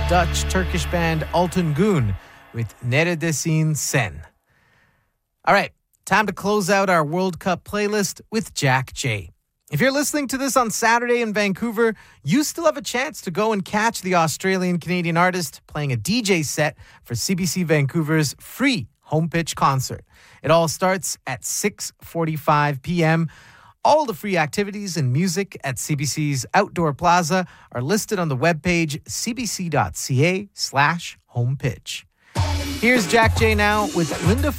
Dutch-Turkish band Altın Gün with Neredesin Sen. All right, time to close out our World Cup playlist with Jack J. If you're listening to this on Saturday in Vancouver, you still have a chance to go and catch the Australian-Canadian artist playing a DJ set for CBC Vancouver's free home pitch concert. It all starts at 6:45 p.m. All the free activities and music at CBC's Outdoor Plaza are listed on the webpage cbc.ca/homepitch. Here's Jack J now with Linda